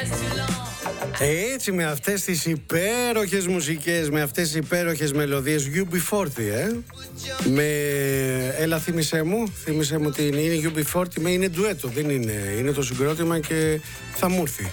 Έτσι, με αυτές τις υπέροχες μουσικές, με αυτές τις υπέροχες μελωδίες, UB40, έλα θύμισέ μου τι είναι UB40, είναι ντουέτο, δεν είναι το συγκρότημα και θα μου έρθει.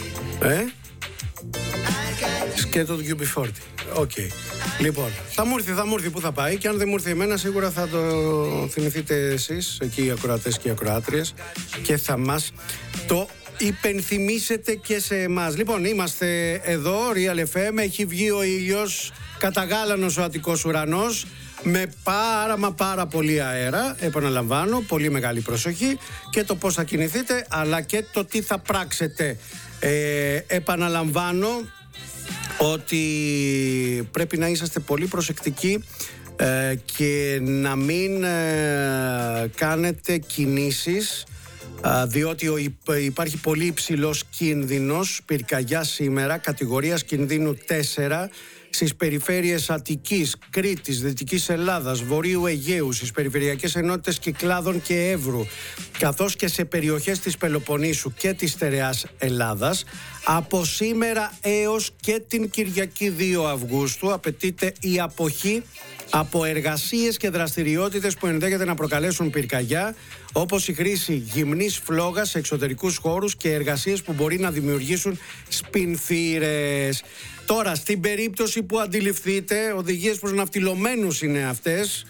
Σκέτο του UB40. Οκ. Λοιπόν, θα μου έρθει που θα πάει, και αν δεν μου έρθει εμένα, σίγουρα θα το θυμηθείτε εσείς, εκεί οι ακροατές και οι ακροάτριες, και θα μας το υπενθυμίσετε και σε εμάς. Λοιπόν, είμαστε εδώ, Real FM, έχει βγει ο ήλιος, καταγάλανος ο Αττικός ουρανός, με πάρα πολύ αέρα, επαναλαμβάνω, πολύ μεγάλη προσοχή, και το πώς θα κινηθείτε, αλλά και το τι θα πράξετε. Επαναλαμβάνω ότι πρέπει να είσαστε πολύ προσεκτικοί και να μην κάνετε κινήσεις, διότι υπάρχει πολύ υψηλός κίνδυνος πυρκαγιά σήμερα, κατηγορίας κινδύνου 4, στις περιφέρειες Αττικής, Κρήτης, Δυτικής Ελλάδας, Βορείου Αιγαίου, στις περιφερειακές ενότητες Κυκλάδων και Εύρου, καθώς και σε περιοχές της Πελοποννήσου και της στερεάς Ελλάδας. Από σήμερα έως και την Κυριακή 2 Αυγούστου απαιτείται η αποχή από εργασίες και δραστηριότητες που ενδέχεται να προκαλέσουν πυρκαγιά, όπως η χρήση γυμνής φλόγας σε εξωτερικούς χώρους και εργασίες που μπορεί να δημιουργήσουν σπινθήρες. Τώρα, στην περίπτωση που αντιληφθείτε, οδηγίες προς ναυτιλωμένους είναι αυτές,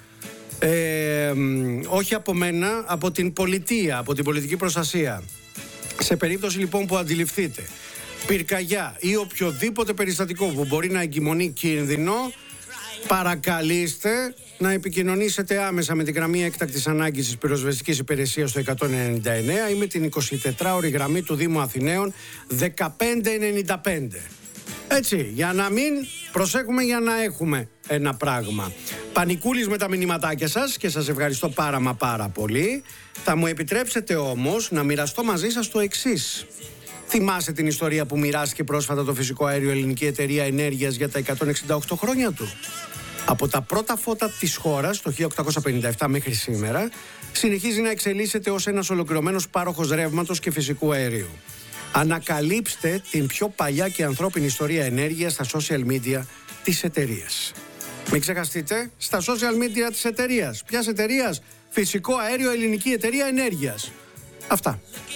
όχι από μένα, από την πολιτεία, από την πολιτική προστασία. Σε περίπτωση λοιπόν που αντιληφθείτε πυρκαγιά ή οποιοδήποτε περιστατικό που μπορεί να εγκυμονεί κίνδυνο, παρακαλείστε να επικοινωνήσετε άμεσα με την γραμμή έκτακτης ανάγκης της πυροσβεστικής υπηρεσίας στο 199 ή με την 24ωρη γραμμή του Δήμου Αθηναίων 1595. Έτσι, για να μην προσέχουμε, για να έχουμε ένα πράγμα. Πανικούλης με τα μηνυματάκια σας και σας ευχαριστώ πάρα πολύ. Θα μου επιτρέψετε όμως να μοιραστώ μαζί σας το εξής. Θυμάστε την ιστορία που μοιράστηκε πρόσφατα το φυσικό αέριο Ελληνική Εταιρεία Ενέργειας για τα 168 χρόνια του? Από τα πρώτα φώτα της χώρας, το 1857 μέχρι σήμερα, συνεχίζει να εξελίσσεται ως ένας ολοκληρωμένος πάροχος ρεύματος και φυσικού αερίου. Ανακαλύψτε την πιο παλιά και ανθρώπινη ιστορία ενέργειας στα social media της εταιρείας. Μην ξεχαστείτε, στα social media της εταιρείας. Ποιας εταιρείας? Φυσικό αέριο Ελληνική Εταιρεία Ενέργειας. Αυτά.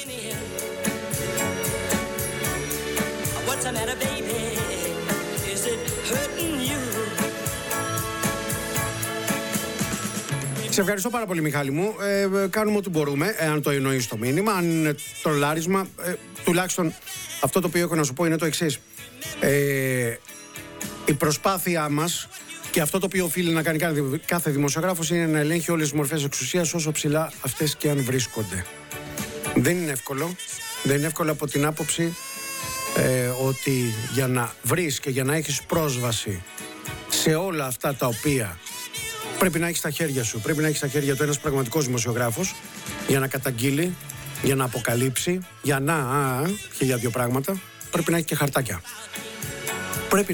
Σε ευχαριστώ πάρα πολύ, Μιχάλη μου. Κάνουμε ό,τι μπορούμε, εάν το εννοείς το μήνυμα. Αν είναι τρολάρισμα, τουλάχιστον αυτό το οποίο έχω να σου πω είναι το εξής. Η προσπάθειά μας και αυτό το οποίο οφείλει να κάνει κάθε δημοσιογράφος είναι να ελέγχει όλες τις μορφές εξουσίας, όσο ψηλά αυτές και αν βρίσκονται. Δεν είναι εύκολο. Δεν είναι εύκολο από την άποψη ότι για να βρεις και για να έχεις πρόσβαση σε όλα αυτά τα οποία πρέπει να έχεις στα χέρια σου, πρέπει να έχεις στα χέρια του ένας πραγματικός δημοσιογράφος για να καταγγείλει, για να αποκαλύψει, για για δύο πράγματα, πρέπει να έχει και χαρτάκια. Πρέπει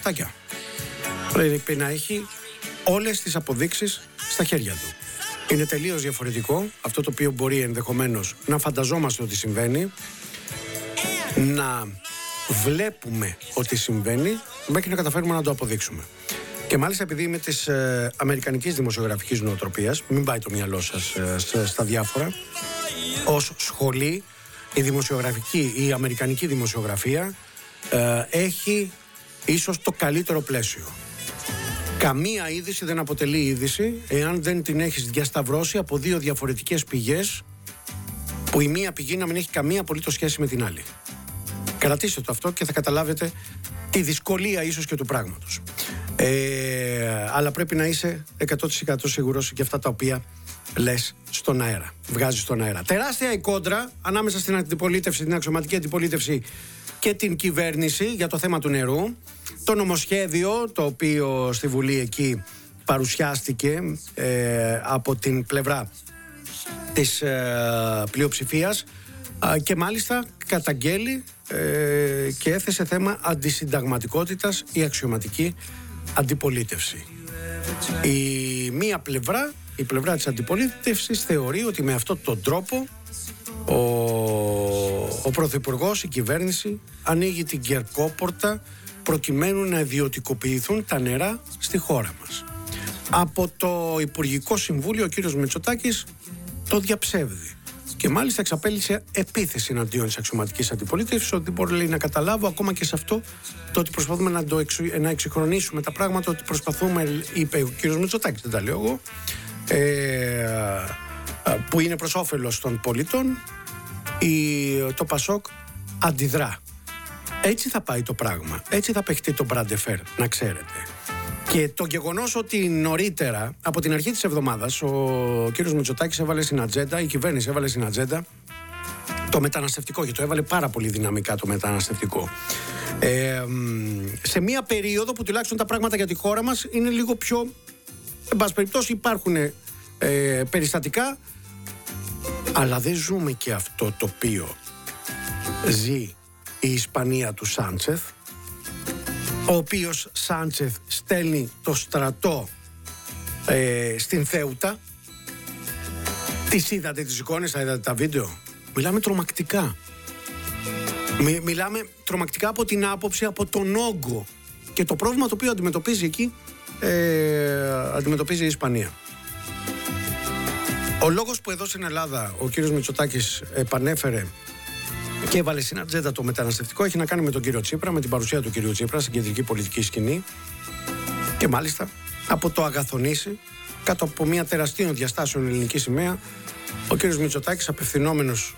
να έχει όλες τις αποδείξεις στα χέρια του. Είναι τελείως διαφορετικό αυτό το οποίο μπορεί ενδεχομένως να φανταζόμαστε ότι συμβαίνει, να βλέπουμε ότι συμβαίνει, μέχρι να καταφέρουμε να το αποδείξουμε. Και μάλιστα επειδή είμαι της αμερικανικής δημοσιογραφικής νοοτροπίας, μην πάει το μυαλό σας στα διάφορα, ως σχολή η αμερικανική δημοσιογραφία έχει ίσως το καλύτερο πλαίσιο. Καμία είδηση δεν αποτελεί είδηση εάν δεν την έχεις διασταυρώσει από δύο διαφορετικές πηγές, που η μία πηγή να μην έχει καμία απολύτως σχέση με την άλλη. Κρατήστε το αυτό και θα καταλάβετε τη δυσκολία ίσως και του πράγματος. Αλλά πρέπει να είσαι 100% σίγουρος για αυτά τα οποία λες στον αέρα, βγάζεις στον αέρα. Τεράστια η κόντρα ανάμεσα στην αντιπολίτευση, την αξιωματική αντιπολίτευση και την κυβέρνηση για το θέμα του νερού. Το νομοσχέδιο το οποίο στη Βουλή εκεί παρουσιάστηκε από την πλευρά της πλειοψηφίας και μάλιστα καταγγέλει και έθεσε θέμα αντισυνταγματικότητας η αξιωματική αντιπολίτευση. Η μία πλευρά, η πλευρά της αντιπολίτευσης, θεωρεί ότι με αυτόν τον τρόπο ο Πρωθυπουργός, η κυβέρνηση ανοίγει την κερκόπορτα προκειμένου να ιδιωτικοποιηθούν τα νερά στη χώρα μας. Από το Υπουργικό Συμβούλιο ο κύριος Μητσοτάκης το διαψεύδει. Και μάλιστα εξαπέλυσε επίθεση εναντίον της αξιωματικής αντιπολίτευσης, ότι μπορεί, λέει, να καταλάβω ακόμα και σε αυτό το ότι προσπαθούμε να εξυγχρονίσουμε τα πράγματα, ότι προσπαθούμε, είπε ο κύριος Μητσοτάκης, δεν τα λέω εγώ, που είναι προς όφελος των πολιτών, το Πασόκ αντιδρά. Έτσι θα πάει το πράγμα, έτσι θα παιχτεί το μπραντεφέρ, να ξέρετε. Και το γεγονός ότι νωρίτερα, από την αρχή της εβδομάδας, ο κύριος Μητσοτάκης έβαλε στην ατζέντα, η κυβέρνηση έβαλε στην ατζέντα το μεταναστευτικό, και το έβαλε πάρα πολύ δυναμικά το μεταναστευτικό. Σε μία περίοδο που τουλάχιστον τα πράγματα για τη χώρα μας είναι λίγο πιο, εν πάση περιπτώσει, υπάρχουν περιστατικά, αλλά δεν ζούμε και αυτό το οποίο ζει η Ισπανία του Σάντσεθ, ο οποίος Σάντσεθ στέλνει το στρατό στην Θέουτα. Τις είδατε τις εικόνες, θα είδατε τα βίντεο? Μιλάμε τρομακτικά. Μιλάμε τρομακτικά από την άποψη, από τον όγκο και το πρόβλημα το οποίο αντιμετωπίζει εκεί, αντιμετωπίζει η Ισπανία. Ο λόγος που εδώ στην Ελλάδα ο κύριος Μητσοτάκης επανέφερε και έβαλε στην ατζέντα το μεταναστευτικό έχει να κάνει με τον κύριο Τσίπρα, με την παρουσία του κύριου Τσίπρα στην κεντρική πολιτική σκηνή, και μάλιστα από το αγαθονήσει κάτω από μια τεραστίων διαστάσεων ελληνική σημαία ο κύριος Μητσοτάκης, απευθυνόμενος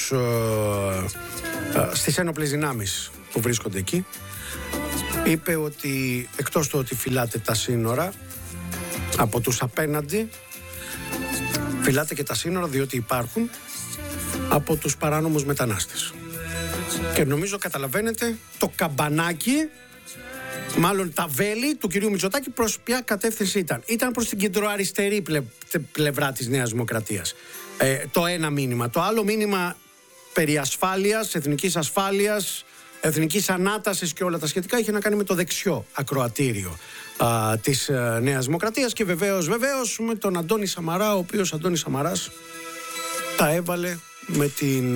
στις ένοπλες δυνάμεις που βρίσκονται εκεί, είπε ότι εκτός του ότι φυλάτε τα σύνορα από τους απέναντι, φυλάτε και τα σύνορα διότι υπάρχουν από τους παράνομους μετανάστες. Και νομίζω καταλαβαίνετε το καμπανάκι, μάλλον τα βέλη του κυρίου Μητσοτάκη προς ποια κατεύθυνση ήταν. Ήταν προς την κεντροαριστερή πλευρά της Νέας Δημοκρατίας. Το ένα μήνυμα. Το άλλο μήνυμα περί ασφάλειας, εθνικής ασφάλειας, εθνικής ανάτασης και όλα τα σχετικά είχε να κάνει με το δεξιό ακροατήριο της Νέας Δημοκρατίας, και βεβαίως με τον Αντώνη Σαμαρά, ο οποίος Αντώνης Σαμαράς τα έβαλε με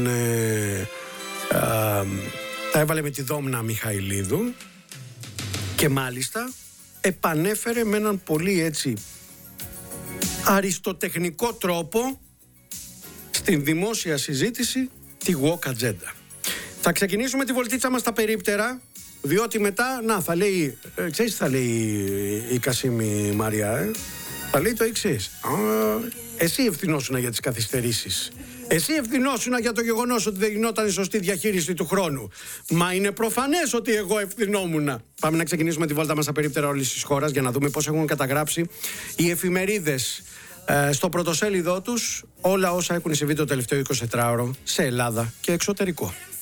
τη Δόμνα Μιχαηλίδου, και μάλιστα επανέφερε με έναν πολύ έτσι αριστοτεχνικό τρόπο στην δημόσια συζήτηση τη woke agenda. Θα ξεκινήσουμε τη βολτίτσα μας στα περίπτερα, διότι μετά, θα λέει, ξέρεις τι θα λέει η Κασίμη Μαριά, θα λέει το εξής: εσύ ευθυνόσουνα για τις καθυστερήσεις. Εσύ ευθυνόσουνα για το γεγονός ότι δεν γινόταν η σωστή διαχείριση του χρόνου. Μα είναι προφανές ότι εγώ ευθυνόμουνα. Πάμε να ξεκινήσουμε τη βόλτα μας στα περίπτερα όλης της χώρας για να δούμε πώς έχουν καταγράψει οι εφημερίδες στο πρωτοσέλιδό τους όλα όσα έχουν συμβεί το τελευταίο 24ωρο σε Ελλάδα και εξωτερικό.